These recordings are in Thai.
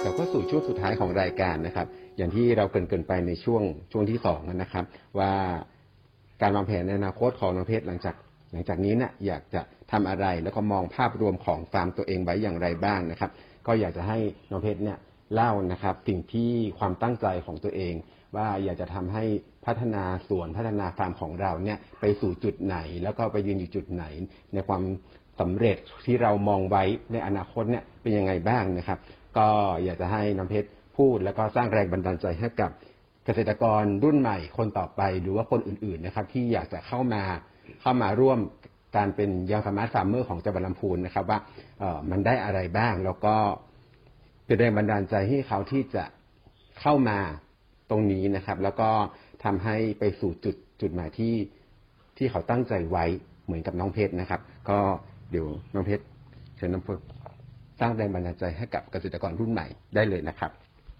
เราก็สู่ช่วงสุดท้ายของรายการนะครับอย่างที่เราเกริ่นไปในช่วงที่2นะครับว่าการวางแผนในอนาคตของน้องเพชรหลังจากนี้เนี่ยอยากจะทำอะไรแล้วก็มองภาพรวมของฟาร์มตัวเองไว้อย่างไรบ้างนะครับก็อยากจะให้น้องเพชรเนี่ยเล่านะครับสิ่งที่ความตั้งใจของตัวเองว่าอยากจะทำให้พัฒนาสวนพัฒนาฟาร์มของเราเนี่ยไปสู่จุดไหนแล้วก็ไปยืนอยู่จุดไหนในความสำเร็จที่เรามองไว้ในอนาคตเนี่ยเป็นยังไงบ้างนะครับก็อยากจะให้น้องเพชรพูดแล้วก็สร้างแรงบันดาลใจให้กับเกษตรกรรุ่นใหม่คนต่อไปหรือว่าคนอื่นๆนะครับที่อยากจะเข้ามาร่วมการเป็นยังสมาร์ทฟาร์มเมอร์ของจังหวัดลำพูนนะครับว่ามันได้อะไรบ้างแล้วก็เป็นแรงบันดาลใจให้เขาที่จะเข้ามาตรงนี้นะครับแล้วก็ทำให้ไปสู่จุดหมายที่เขาตั้งใจไว้เหมือนกับน้องเพชรนะครับก็เดี๋ยวน้องเพชรเชิญน้องเพชรสร้างแรงบันดาลใจให้กับเกษตรกรรุ่นใหม่ได้เลยนะครับ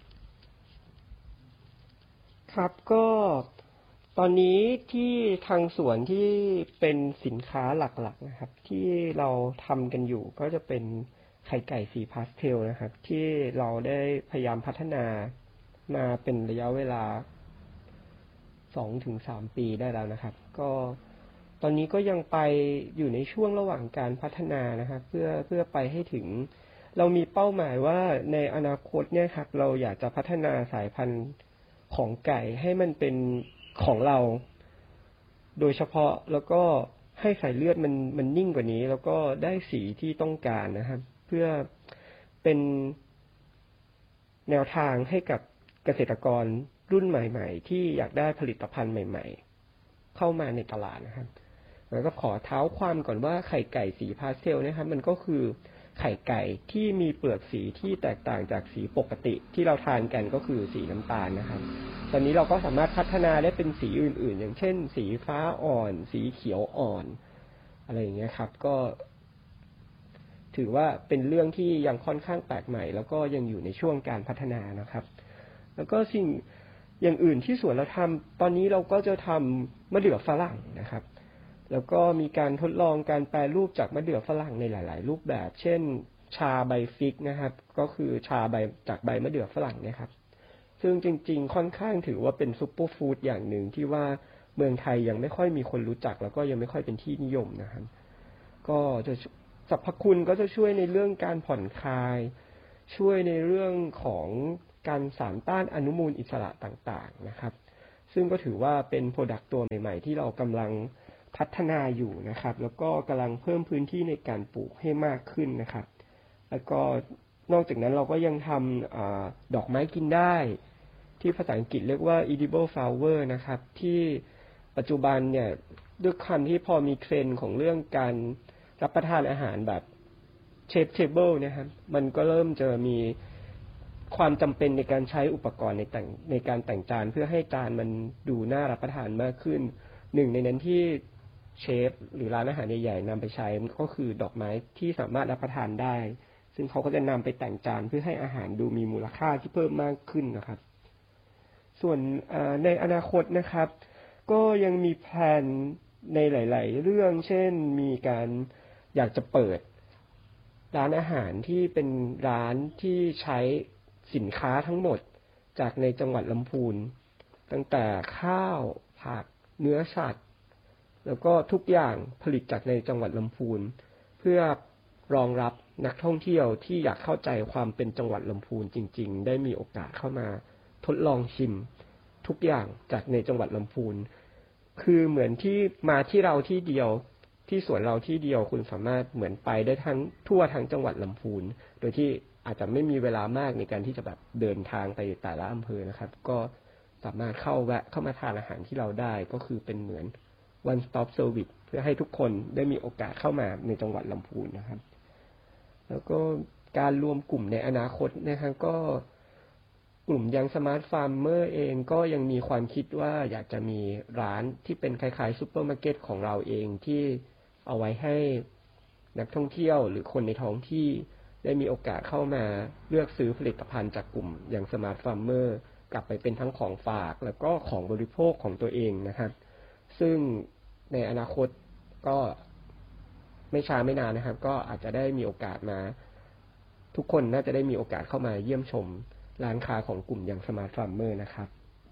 ครับก็ตอนนี้ที่ทางสวนที่เป็นสินค้าหลักๆนะครับที่เราทำกันอยู่ก็จะเป็นไข่ไก่สีพาสเทลนะครับที่เราได้พยายามพัฒนามาเป็นระยะเวลา 2-3 ปีได้แล้วนะครับก็ตอนนี้ก็ยังไปอยู่ในช่วงระหว่างการพัฒนานะครับเพื่อไปให้ถึงเรามีเป้าหมายว่าในอนาคตเนี่ยครับเราอยากจะพัฒนาสายพันธุ์ของไก่ให้มันเป็นของเราโดยเฉพาะแล้วก็ให้สายเลือดมันนิ่งกว่านี้แล้วก็ได้สีที่ต้องการนะครับเพื่อเป็นแนวทางให้กับเกษตรกรรุ่นใหม่ๆที่อยากได้ผลิตภัณฑ์ใหม่ๆเข้ามาในตลาดนะครับแล้วก็ขอเท้าความก่อนว่าไข่ไก่สีพาสเทลนะครับมันก็คือไข่ไก่ที่มีเปลือกสีที่แตกต่างจากสีปกติที่เราทานกันก็คือสีน้ำตาลนะครับตอนนี้เราก็สามารถพัฒนาได้เป็นสีอื่นๆอย่างเช่นสีฟ้าอ่อนสีเขียวอ่อนอะไรอย่างเงี้ยครับก็ถือว่าเป็นเรื่องที่ยังค่อนข้างแปลกใหม่แล้วก็ยังอยู่ในช่วงการพัฒนานะครับแล้วก็สิ่งอย่างอื่นที่สวนเราทำตอนนี้เราก็จะทำมะเดื่อฝรั่งนะครับแล้วก็มีการทดลองการแปรรูปจากมะเดื่อฝรั่งในหลายๆรูปแบบเช่นชาใบฟิกนะครับก็คือชาใบจากใบมะเดื่อฝรั่งนะครับซึ่งจริงๆค่อนข้างถือว่าเป็นซุปเปอร์ฟู้ดอย่างหนึ่งที่ว่าเมืองไทยยังไม่ค่อยมีคนรู้จักแล้วก็ยังไม่ค่อยเป็นที่นิยมนะครับก็จะสรรพคุณก็จะช่วยในเรื่องการผ่อนคลายช่วยในเรื่องของการสารต้านอนุมูลอิสระต่างๆนะครับซึ่งก็ถือว่าเป็นโปรดักต์ตัวใหม่ๆที่เรากำลังพัฒนาอยู่นะครับแล้วก็กำลังเพิ่มพื้นที่ในการปลูกให้มากขึ้นนะครับแล้วก็นอกจากนั้นเราก็ยังทำดอกไม้กินได้ที่ภาษาอังกฤษเรียกว่า edible flower นะครับที่ปัจจุบันเนี่ยด้วยความที่พอมีเทรนด์ของเรื่องการรับประทานอาหารแบบเชฟเทเบิลนะครับมันก็เริ่มจะมีความจำเป็นในการใช้อุปกรณ์ในการแต่งจานเพื่อให้จานมันดูน่ารับประทานมากขึ้นหนึ่งในนั้นที่เชฟหรือร้านอาหารใหญ่ๆนำไปใช้ก็คือดอกไม้ที่สามารถรับประทานได้ซึ่งเขาก็จะนำไปแต่งจานเพื่อให้อาหารดูมีมูลค่าที่เพิ่มมากขึ้นนะครับส่วนในอนาคตนะครับก็ยังมีแผนในหลายๆเรื่องเช่นมีการอยากจะเปิดร้านอาหารที่เป็นร้านที่ใช้สินค้าทั้งหมดจากในจังหวัดลำพูนตั้งแต่ข้าวผักเนื้อสัตว์แล้วก็ทุกอย่างผลิตจากในจังหวัดลำพูนเพื่อรองรับนักท่องเที่ยวที่อยากเข้าใจความเป็นจังหวัดลำพูนจริงๆได้มีโอกาสเข้ามาทดลองชิมทุกอย่างจากในจังหวัดลำพูนคือเหมือนที่มาที่เราที่เดียวที่สวนเราที่เดียวคุณสามารถเหมือนไปได้ทั้งทั่วทั้งจังหวัดลำพูนโดยที่อาจจะไม่มีเวลามากในการที่จะแบบเดินทางไปแต่ละอำเภอนะครับก็สามารถเข้ามาทานอาหารที่เราได้ก็คือเป็นเหมือน one stop service เพื่อให้ทุกคนได้มีโอกาสเข้ามาในจังหวัดลำพูนนะครับแล้วก็การรวมกลุ่มในอนาคตนะครับก็กลุ่มยังสมาร์ทฟาร์มเมอร์เองก็ยังมีความคิดว่าอยากจะมีร้านที่เป็นคล้ายๆซุปเปอร์มาร์เก็ตของเราเองที่เอาไว้ให้นักท่องเที่ยวหรือคนในท้องที่ได้มีโอกาสเข้ามาเลือกซื้อผลิตภัณฑ์จากกลุ่มยังสมาร์ทฟาร์มเมอร์กลับไปเป็นทั้งของฝากแล้วก็ของบริโภคของตัวเองนะครับซึ่งในอนาคตก็ไม่ช้าไม่นานนะครับก็อาจจะได้มีโอกาสมาทุกคนน่าจะได้มีโอกาสเข้ามาเยี่ยมชมร้านค้าของกลุ่มอย่าง Smart Farmer นะครับ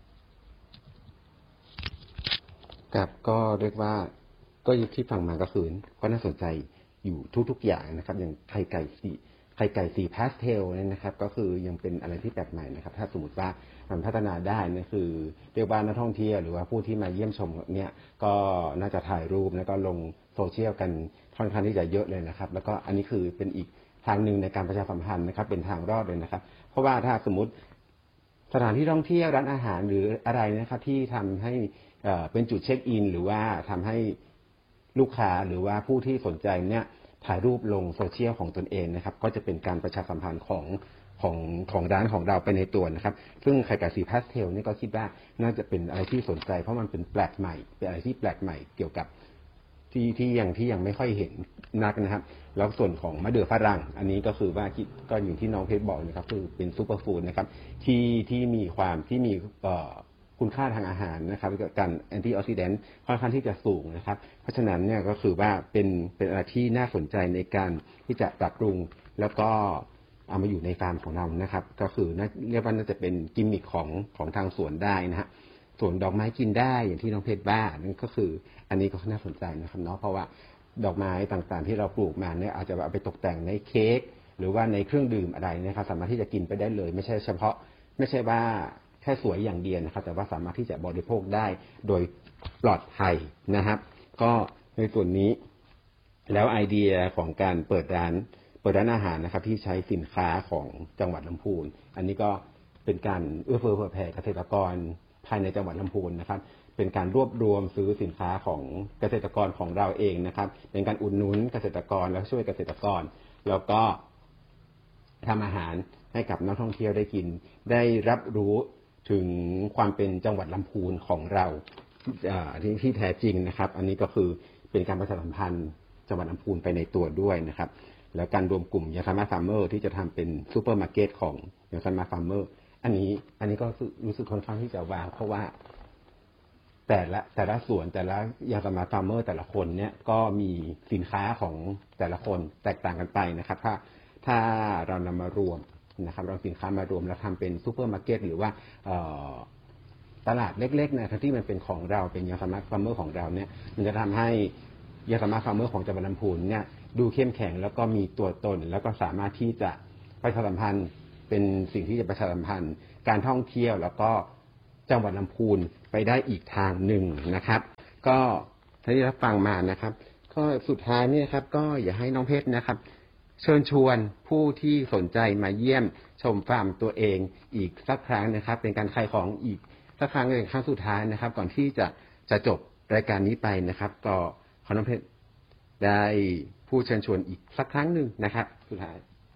ครับก็เรียกว่าก็ที่ฟังมาก็คือก็น่าสนใจอยู่ทุกๆอย่างนะครับอย่างไข่ไก่สีพาสเทลเนี่ยนะครับก็คือยังเป็นอะไรที่แปลกใหม่นะครับถ้าสมมติว่ามันพัฒนาได้นี่คือเรียกว่านักท่องเที่ยวหรือว่าผู้ที่มาเยี่ยมชมเนี่ยก็น่าจะถ่ายรูปแล้วก็ลงโซเชียลกันค่อนข้างที่จะเยอะเลยนะครับแล้วก็อันนี้คือเป็นอีกทางหนึ่งในการประชาสัมพันธ์นะครับเป็นทางรอดเลยนะครับเพราะว่าถ้าสมมติสถานที่ท่องเที่ยวร้านอาหารหรืออะไรนะครับที่ทำให้เป็นจุดเช็คอินหรือว่าทำให้ลูกค้าหรือว่าผู้ที่สนใจเนี่ยถ่ายรูปลงโซเชียลของตนเองนะครับก็จะเป็นการประชาสัมพันธ์ของร้านของเราไปในตัวนะครับซึ่งไข่ไก่สีพาสเทลนี่ก็คิดว่าน่าจะเป็นอะไรที่สนใจเพราะมันเป็นแปลกใหม่เป็นอะไรที่แปลกใหม่เกี่ยวกับที่ยังไม่ค่อยเห็นนักนะครับแล้วส่วนของมะเดื่อฝรั่งอันนี้ก็คือว่าก็อย่างที่น้องเพชรบอกนะครับคือเป็นซูเปอร์ฟู้ดนะครับที่มีความที่มีคุณค่าทางอาหารนะครับการแอนตี้ออกซิแดนต์ค่อนข้างที่จะสูงนะครับเพราะฉะนั้นเนี่ยก็คือว่าเป็นอะไรที่น่าสนใจในการที่จะปรับปรุงแล้วก็เอามาอยู่ในฟาร์มของเรานะครับก็คือเรียกว่าน่าจะเป็นกิมมิคของทางสวนได้นะฮะส่วนดอกไม้กินได้อย่างที่น้องเพชรว่านั่นก็คืออันนี้ก็น่าสนใจนะครับเนาะเพราะว่าดอกไม้ต่างๆที่เราปลูกมาเนี่ยอาจจะเอาไปตกแต่งในเค้กหรือว่าในเครื่องดื่มอะไรนะครับสามารถที่จะกินไปได้เลยไม่ใช่ว่าแค่สวยอย่างเดียวนะครับแต่ว่าสามารถที่จะบริโภคได้โดยปลอดภัยนะครับก็ในส่วนนี้แล้วไอเดียของการเปิดร้านอาหารนะครับที่ใช้สินค้าของจังหวัดลำพูนอันนี้ก็เป็นการเอื้อเฟื้อเผื่อแผ่เกษตรกรภายในจังหวัดลำพูนนะครับเป็นการรวบรวมซื้อสินค้าของเกษตรกรของเราเองนะครับเป็นการอุดหนุนเกษตรกรแล้วช่วยเกษตรกรแล้วก็ทำอาหารให้กับนักท่องเที่ยวได้กินได้รับรู้ถึงความเป็นจังหวัดลำพูนของเราที่แท้จริงนะครับอันนี้ก็คือเป็นการประชาสัมพันธ์จังหวัดลำพูนไปในตัวด้วยนะครับแล้วการรวมกลุ่มยาสมาฟาร์มเมอร์ที่จะทำเป็นซูเปอร์มาร์เก็ตของยาสมาฟาร์มเมอร์อันนี้ก็รู้สึกค่อนข้างที่จะว้าวเพราะว่าแต่ละส่วนแต่ละยาสมาฟาร์มเมอร์แต่ละคนเนี่ยก็มีสินค้าของแต่ละคนแตกต่างกันไปนะครับถ้าเรานำมารวมนะครับเราสินค้ามารวมแล้วทำเป็นซูเปอร์มาร์เก็ตหรือว่าตลาดเล็กๆนะที่มันเป็นของเราเป็นยาสมาฟาร์มเมอร์ของเราเนี่ยมันจะทำให้ยาสมาฟาร์มเมอร์ของจังหวัดลำพูนเนี่ยดูเข้มแข็งแล้วก็มีตัวตนแล้วก็สามารถที่จะประชาสัมพันธ์เป็นสิ่งที่จะประชาสัมพันธ์การท่องเที่ยวแล้วก็จังหวัดลำพูนไปได้อีกทางหนึ่งนะครับก็ที่รับฟังมานะครับก็สุดท้ายนี่ครับก็อยากให้น้องเพชรนะครับเชิญชวนผู้ที่สนใจมาเยี่ยมชมฟาร์มตัวเองอีกสักครั้งนะครับเป็นการขายของอีกสักครั้งเป็นครั้งสุดท้ายนะครับก่อนที่จะจบรายการนี้ไปนะครับก็ขอน้องเพชรได้ผู้เชิญชวนอีกสักครั้งหนึ่งนะครับสุดท้าย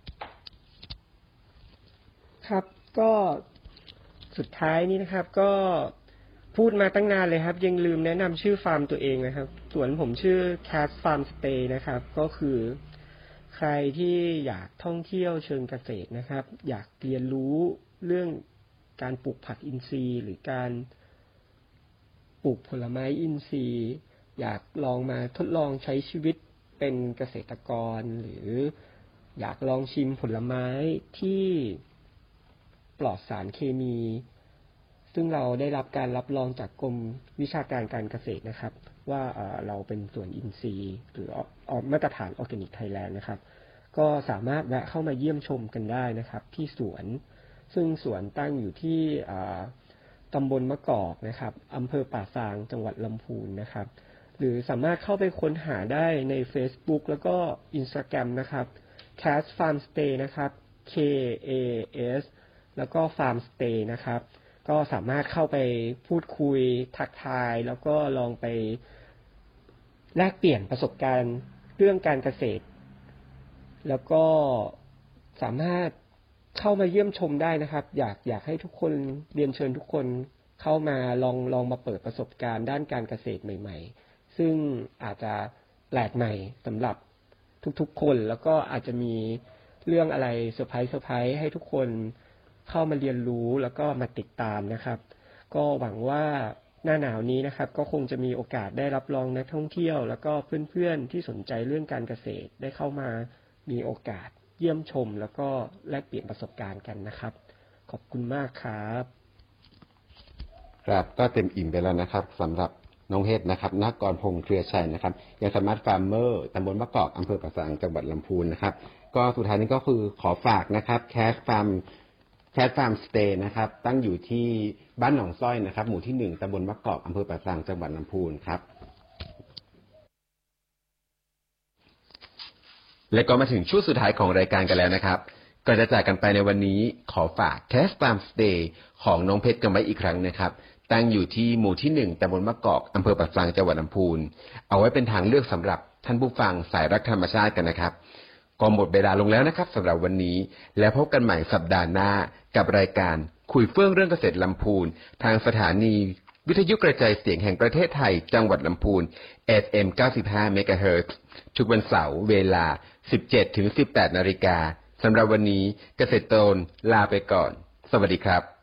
ครับก็สุดท้ายนี้นะครับก็พูดมาตั้งนานเลยครับยังลืมแนะนำชื่อฟาร์มตัวเองนะครับสวนผมชื่อ Cat Farm Stay นะครับก็คือใครที่อยากท่องเที่ยวเชิงเกษตรนะครับอยากเรียนรู้เรื่องการปลูกผักอินทรีย์หรือการปลูกผลไม้อินทรีย์อยากลองมาทดลองใช้ชีวิตเป็นเกษตรกรหรืออยากลองชิมผลไม้ที่ปลอดสารเคมีซึ่งเราได้รับการรับรองจากกรมวิชาการการเกษตรนะครับว่าเราเป็นสวนอินทรีย์หรือมาตรฐานออร์แกนิกไทยแลนด์นะครับก็สามารถแวะเข้ามาเยี่ยมชมกันได้นะครับที่สวนซึ่งสวนตั้งอยู่ที่ตำบลมะกอกนะครับอำเภอป่าซางจังหวัดลำพูนนะครับหรือสามารถเข้าไปค้นหาได้ใน Facebook แล้วก็ Instagram นะครับ Cat Farm Stay นะครับ KAS แล้วก็ Farm Stay นะครับก็สามารถเข้าไปพูดคุยทักทายแล้วก็ลองไปแลกเปลี่ยนประสบการณ์เรื่องการเกษตรแล้วก็สามารถเข้ามาเยี่ยมชมได้นะครับอยากให้ทุกคนเรียนเชิญทุกคนเข้ามาลองมาเปิดประสบการณ์ด้านการเกษตรใหม่ๆซึ่งอาจจะแปลกใหม่สำหรับทุกๆคนแล้วก็อาจจะมีเรื่องอะไรเซอร์ไพรส์ให้ทุกคนเข้ามาเรียนรู้แล้วก็มาติดตามนะครับก็หวังว่าหน้าหนาวนี้นะครับก็คงจะมีโอกาสได้รับรองนักท่องเที่ยวแล้วก็เพื่อนๆที่สนใจเรื่องการเกษตรได้เข้ามามีโอกาสเยี่ยมชมแล้วก็แลกเปลี่ยนประสบการณ์กันนะครับขอบคุณมากครับครับก็เต็มอิ่มไปแล้วนะครับสำหรับน้องเฮดนะครับนกรพงษ์เครือชัยนะครับยังสมาร์ทฟาร์มเมอร์ตำบลมะกอกอำเภอปะสังจังหวัดลำพูนนะครับก็สุดท้ายนี้ก็คือขอฝากนะครับแคทฟาร์มสเตย์นะครับตั้งอยู่ที่บ้านหนองสร้อยนะครับหมู่ที่1ตำบลมะกอกอำเภอปะสังจังหวัดลำพูนครับและก็มาถึงช่วงสุดท้ายของรายการกันแล้วนะครับก่อนจะจากกันไปในวันนี้ขอฝากแคทฟาร์มสเตย์ของน้องเพชรกันไว้อีกครั้งนะครับตั้งอยู่ที่หมู่ที่1ตำบลมะกอกอำเภอปะสังจังหวัดลำพูนเอาไว้เป็นทางเลือกสำหรับท่านผู้ฟังสายรักธรรมชาติกันนะครับก็หมดเวลาลงแล้วนะครับสำหรับวันนี้แล้วพบกันใหม่สัปดาห์หน้ากับรายการคุยเฟื่องเรื่องเกษตรลำพูนทางสถานีวิทยุกระจายเสียงแห่งประเทศไทยจังหวัดลำพูน FM 95 เมกะเฮิรตซ์ทุกวันเสาร์เวลา 17-18 นาฬิกาสำหรับวันนี้เกษตรโตนลาไปก่อนสวัสดีครับ